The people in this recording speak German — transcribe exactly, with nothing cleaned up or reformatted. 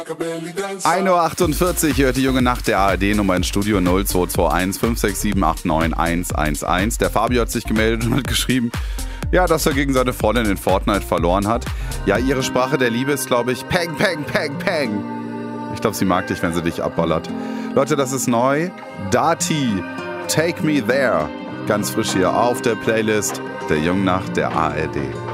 ein Uhr achtundvierzig hört die junge Nacht der A R D-Nummer ins Studio null zwei zwei eins fünf sechs sieben acht neun eins eins eins. Der Fabio hat sich gemeldet und hat geschrieben, ja, dass er gegen seine Freundin in Fortnite verloren hat. Ja, ihre Sprache der Liebe ist, glaube ich, Peng, Peng, Peng, Peng. Ich glaube, sie mag dich, wenn sie dich abballert. Leute, das ist neu. Dati, Take Me There. Ganz frisch hier auf der Playlist der jungen Nacht der A R D.